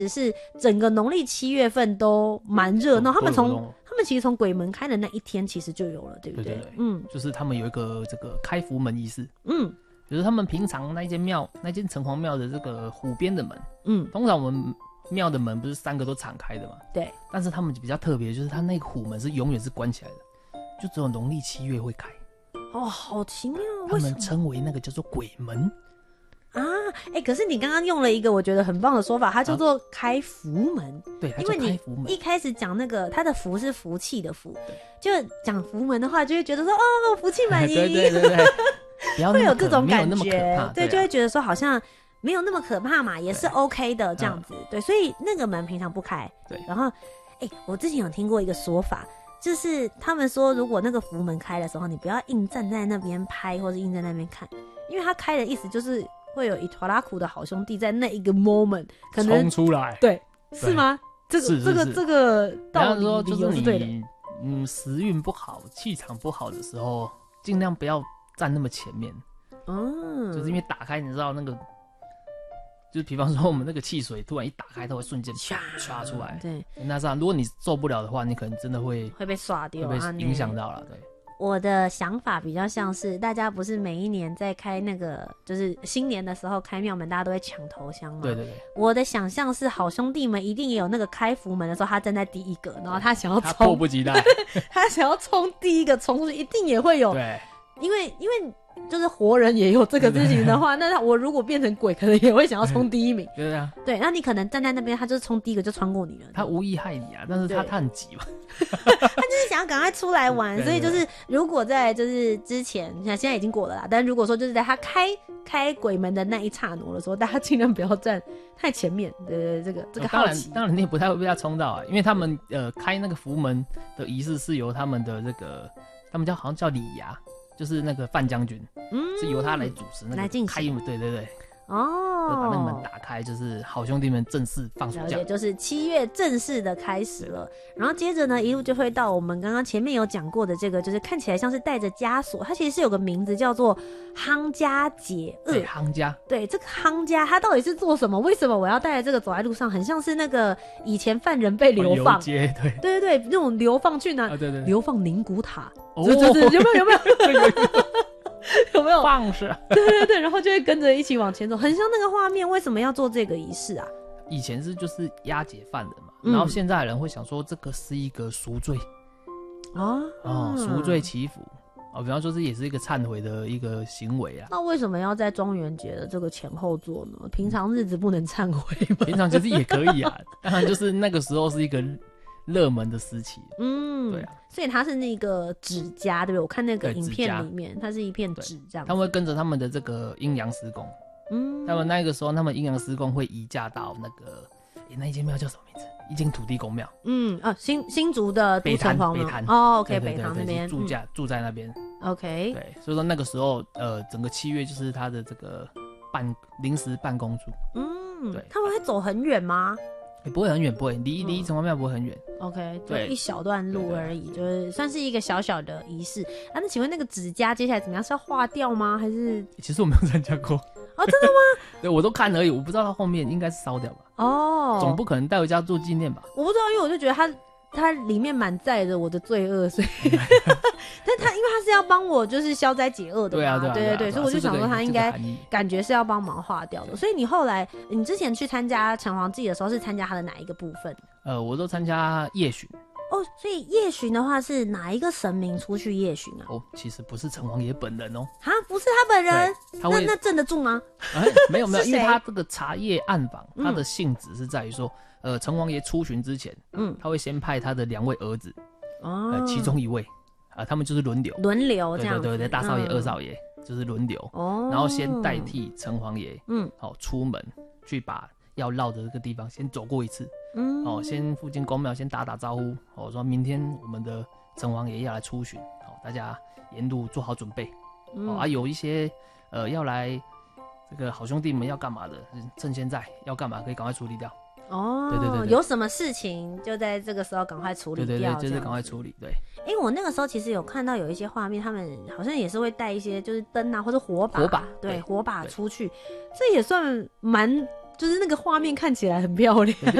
是整个农历7月份都蛮热闹，他们其实从鬼门开的那一天其实就有了，对不对？ 对，就是他们有一个这个开福门仪式，就是他们平常那间城隍庙的这个湖边的门，通常我们庙的门不是3个都敞开的嘛， 对， 但是他们比较特别，就是他那个虎门是永远是关起来的，就只有农历7月会开。 哦，好奇妙， 他们称为那个叫做鬼门啊。可是你刚刚用了一个我觉得很棒的说法，它叫做开福门。 对，它叫开福门。 因为你一开始讲那个它的福是福气的福，就讲福门的话，就会觉得说福气满溢， 对， 会有这种感觉， 对，就会觉得说好像没有那么可怕嘛，也是 OK 的这样子，对，所以那个门平常不开， 对。 然后，我之前有听过一个说法，就是他们说，如果那个福门开的时候，你不要硬站在那边拍，或是硬在那边看，因为他开的意思就是会有一坨拉苦的好兄弟在那一个 moment 可能冲出来， 对，是吗？这个道理说就是是对的。 时运不好、气场不好的时候，尽量不要站那么前面。就是因为打开，你知道那个。就是比方说我们那个汽水突然一打开，它会瞬间刷出来。对，那这样如果你受不了的话，你可能真的会被刷掉， 会被影响到了。对， 我的想法比较像是大家不是每一年在开那个就是新年的时候开庙门，大家都会抢头香嘛。 对。 我的想象是好兄弟们一定也有那个开福门的时候，他站在第一个，然后他想要冲， 他迫不及待， 他想要冲第一个冲出去，一定也会有。 对， 因为就是活人也有这个事情的话，那我如果变成鬼，可能也会想要冲第一名。 对啊， 对，那你可能站在那边，他就是冲第一个就穿过你了。 他无意害你啊，但是他很急嘛， 他就是想要赶快出来玩，所以就是如果在就是之前，现在已经过了啦。但如果说就是在他开鬼门的那一刹那的时候，大家尽量不要站太前面。对，这个好奇。 当然你也不太会被他冲到啊，因为他们开那个福门的仪式是由他们的这个，他们好像叫李衙。就是那个范将军，是由他来主持那个开门，对，把那个门打开，就是好兄弟们正式放暑假， 也就是7月正式的开始了。然后接着呢，一路就会到我们刚刚前面有讲过的这个，就是看起来像是带着枷锁，它其实是有个名字叫做夯家解厄。 对，夯家。对， 这个夯家它到底是做什么？为什么我要带着这个走在路上？很像是那个以前犯人被流放，对，那种流放去哪？ 对， 流放宁古塔。有没有？有没有放肆？ 对，然后就会跟着一起往前走，很像那个画面。为什么要做这个仪式啊？ 以前就是押解犯人嘛，然后现在的人会想说这个是一个赎罪赎罪祈福比方说这也是一个忏悔的一个行为啊。 那为什么要在中元节的这个前后做呢？平常日子不能忏悔吗？ 平常其实也可以啊，当然就是那个时候是一个热门的时期，对啊， 所以它是那个纸枷，对不对？我看那个影片里面，它是一片纸这样。 他们会跟着他们的这个阴阳师公，他们那个时候，他们阴阳师公会移驾到那个，那一间庙叫什么名字？一间土地公庙。 新竹的北坛 OK， 北坛那边住在那边。 OK， 对，所以说那个时候，整个7月就是他的这个临时办公处。对， 他们会走很远吗？ 不会很远，不会离城隍庙不会很远。 OK， 对，一小段路而已，就是算是一个小小的仪式。那请问那个指甲接下来怎么样？是要化掉吗？还是？ 其实我没有参加过。 真的吗？ 对，我都看而已，我不知道它后面应该是烧掉吧。总不可能带回家做纪念吧？ 我不知道，因为我就觉得它里面满载着我的罪恶，所以但因为它是要帮我就是消灾解厄的嘛，对，所以我就想说它应该感觉是要帮忙化掉的。所以你之前去参加城隍祭的时候是参加它的哪一个部分？ 我都参加夜巡。 所以夜巡的话是哪一个神明出去夜巡啊？ 其实不是城隍爷本人不是他本人，那镇得住吗？ 没有，因为他这个茶叶暗访，它的性质是在于说，城隍爷出巡之前，他会先派他的2位儿子，其中一位，他们就是轮流这样子，对，大少爷、二少爷就是轮流，然后先代替城隍爷，出门去把要绕的这个地方先走过一次。先附近公庙先打招呼，说明天我们的城隍爷要来出巡，大家沿路做好准备。有一些要来这个好兄弟们要干嘛的，趁现在要干嘛可以赶快处理掉。对， 有什么事情就在这个时候赶快处理掉。 对，就是赶快处理。对， 我那个时候其实有看到有一些画面，他们好像也是会带一些就是灯啊或者火把，对，火把出去，这也算蛮。 就是那个画面看起来很漂亮。